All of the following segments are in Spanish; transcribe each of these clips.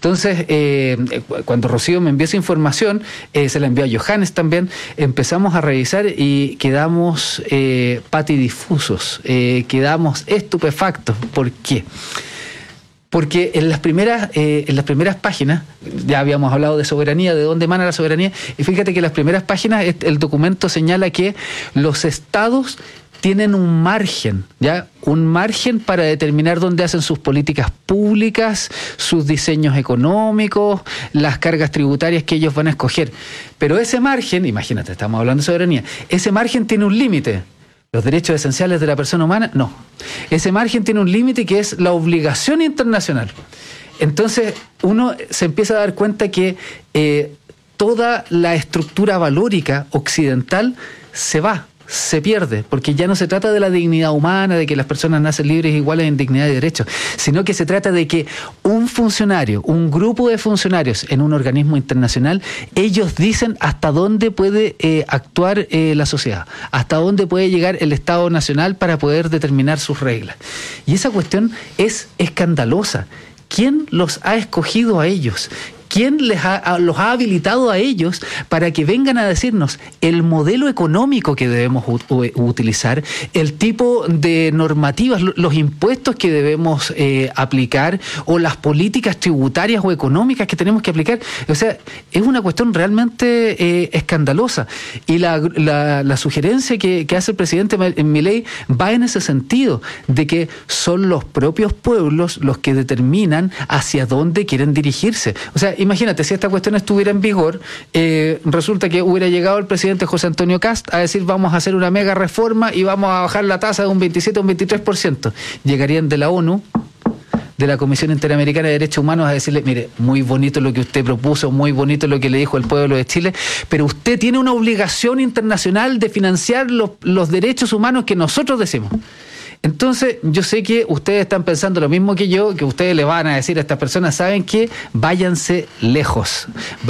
Entonces, cuando Rocío me envió esa información, se la envió a Johannes también, empezamos a revisar y quedamos patidifusos, quedamos estupefactos. ¿Por qué? Porque en las primeras páginas, ya habíamos hablado de soberanía, de dónde emana la soberanía, y fíjate que en las primeras páginas el documento señala que los estados tienen un margen, ¿ya? Un margen para determinar dónde hacen sus políticas públicas, sus diseños económicos, las cargas tributarias que ellos van a escoger. Pero ese margen, imagínate, estamos hablando de soberanía, ese margen tiene un límite. ¿Los derechos esenciales de la persona humana? No. Ese margen tiene un límite que es la obligación internacional. Entonces, uno se empieza a dar cuenta que toda la estructura valórica occidental se pierde, porque ya no se trata de la dignidad humana, de que las personas nacen libres e iguales en dignidad y derechos, sino que se trata de que un funcionario, un grupo de funcionarios en un organismo internacional, ellos dicen hasta dónde puede actuar la sociedad, hasta dónde puede llegar el Estado Nacional para poder determinar sus reglas. Y esa cuestión es escandalosa. ¿Quién los ha escogido a ellos? ¿Quién los ha habilitado a ellos para que vengan a decirnos el modelo económico que debemos utilizar, el tipo de normativas, los impuestos que debemos aplicar o las políticas tributarias o económicas que tenemos que aplicar? O sea, es una cuestión realmente escandalosa. Y la sugerencia que hace el presidente Milei va en ese sentido, de que son los propios pueblos los que determinan hacia dónde quieren dirigirse. O sea, imagínate, si esta cuestión estuviera en vigor, resulta que hubiera llegado el presidente José Antonio Kast a decir vamos a hacer una mega reforma y vamos a bajar la tasa de un 27 a un 23%. Llegarían de la ONU, de la Comisión Interamericana de Derechos Humanos, a decirle, mire, muy bonito lo que usted propuso, muy bonito lo que le dijo el pueblo de Chile, pero usted tiene una obligación internacional de financiar los derechos humanos que nosotros decimos. Entonces, yo sé que ustedes están pensando lo mismo que yo, que ustedes le van a decir a estas personas, ¿saben qué? Váyanse lejos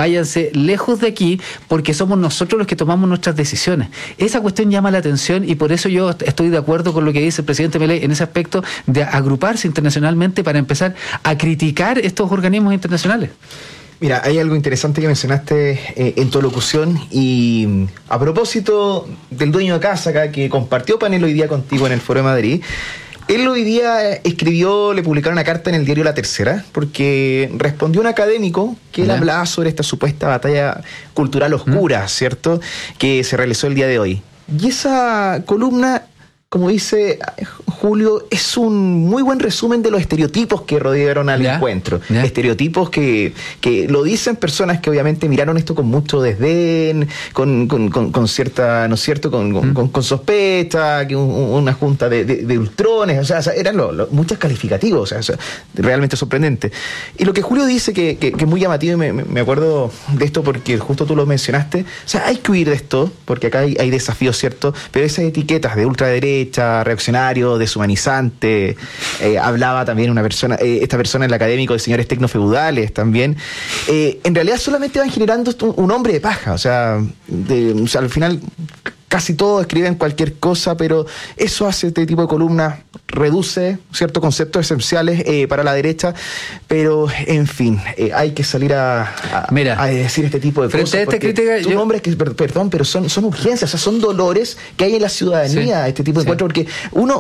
de aquí, porque somos nosotros los que tomamos nuestras decisiones. Esa cuestión llama la atención y por eso yo estoy de acuerdo con lo que dice el presidente Milei en ese aspecto de agruparse internacionalmente para empezar a criticar estos organismos internacionales. Mira, hay algo interesante que mencionaste en tu locución y a propósito del dueño de casa acá que compartió panel hoy día contigo en el Foro de Madrid. Él hoy día le publicaron una carta en el diario La Tercera, porque respondió un académico que él hablaba sobre esta supuesta batalla cultural oscura, ¿cierto?, que se realizó el día de hoy. Y esa columna, como dice Julio, es un muy buen resumen de los estereotipos que rodearon al encuentro. Estereotipos que lo dicen personas que obviamente miraron esto con mucho desdén, con cierta, ¿no es cierto?, con sospecha, que una junta de ultrones, o sea eran muchos calificativos, o sea, realmente sorprendente. Y lo que Julio dice que es muy llamativo, y me acuerdo de esto porque justo tú lo mencionaste, o sea, hay que huir de esto, porque acá hay desafíos, ¿cierto?, pero esas etiquetas de ultraderecha, reaccionario, deshumanizante, hablaba también esta persona, el académico, de señores tecnofeudales también, en realidad solamente van generando un hombre de paja, o sea, al final casi todos escriben cualquier cosa, pero eso hace este tipo de columnas, reduce ciertos conceptos esenciales para la derecha, pero en fin, hay que salir a decir este tipo de cosas. Frente a esta crítica, son hombres que, perdón, pero son urgencias, o sea, son dolores que hay en la ciudadanía, este tipo de encuentros, porque uno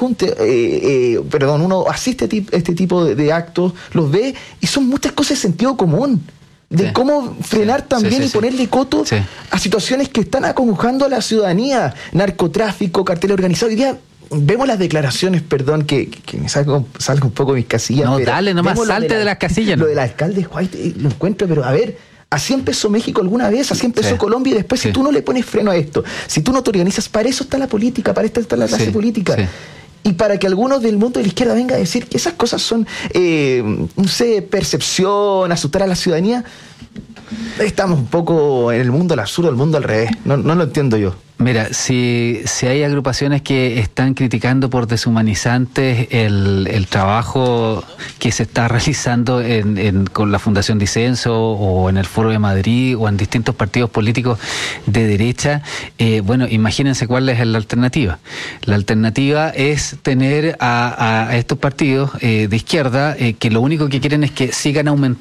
uno asiste a este tipo de actos, los ve, y son muchas cosas de sentido común. De cómo frenar también y ponerle coto a situaciones que están acongojando a la ciudadanía. Narcotráfico, cartel organizado. Hoy día vemos las declaraciones, perdón, que me salgo un poco de mis casillas. No, dale, nomás salte de las casillas. Lo del alcalde White, lo encuentro, pero a ver, así empezó México alguna vez, así empezó Colombia, y después si tú no le pones freno a esto, si tú no te organizas, para eso está la política, para esto está la clase política. Y para que algunos del mundo de la izquierda venga a decir que esas cosas son, no sé, percepción, asustar a la ciudadanía, estamos un poco en el mundo al absurdo, el mundo al revés. No lo entiendo yo. Mira, si hay agrupaciones que están criticando por deshumanizantes el trabajo que se está realizando con la Fundación Disenso o en el Foro de Madrid o en distintos partidos políticos de derecha, bueno, imagínense cuál es la alternativa. La alternativa es tener a estos partidos de izquierda que lo único que quieren es que sigan aumentando